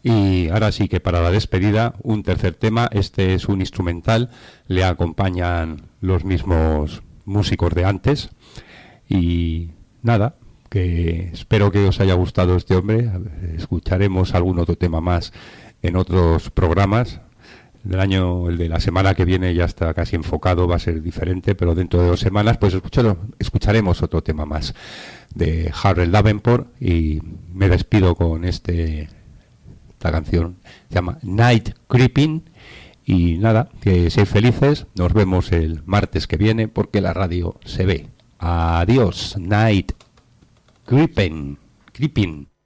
Y ahora sí que para la despedida, un tercer tema. Este es un instrumental, le acompañan los mismos músicos de antes. Y nada, que espero que os haya gustado este hombre. Escucharemos algún otro tema más en otros programas. El de la semana que viene ya está casi enfocado, va a ser diferente, pero dentro de 2 semanas pues escucharemos otro tema más de Harold Davenport. Y me despido con esta canción, se llama Night Creeping. Y nada, que seáis felices, nos vemos el martes que viene porque la radio se ve. Adiós, Night Creeping.